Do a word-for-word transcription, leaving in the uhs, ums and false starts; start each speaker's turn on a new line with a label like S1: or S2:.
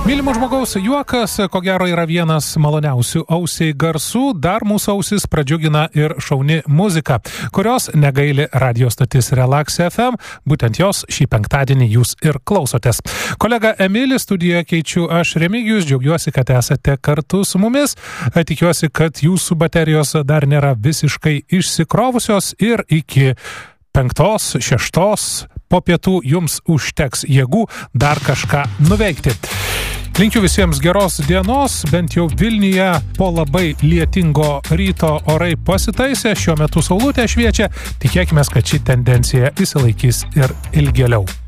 S1: Mylimo žmogaus juokas, ko gero, yra vienas maloniausių ausiai garsų, dar mūsų ausis pradžiugina ir šauni muzika, kurios negaili radio stotis Relax F M, būtent jos šį penktadienį jūs ir klausotės. Kolega Emilį studijoje keičiu aš Remigijus, džiaugiuosi, kad esate kartu su mumis, tikiuosi, kad jūsų baterijos dar nėra visiškai išsikrovusios ir iki penktos, šeštos po pietų jums užteks jėgų dar kažką nuveikti. Linkiu visiems geros dienos, bent jau Vilniuje po labai lietingo ryto orai pasitaisė, šiuo metu saulutė šviečia, tikėkime, kad ši tendencija išsilaikys ir ilgėliau.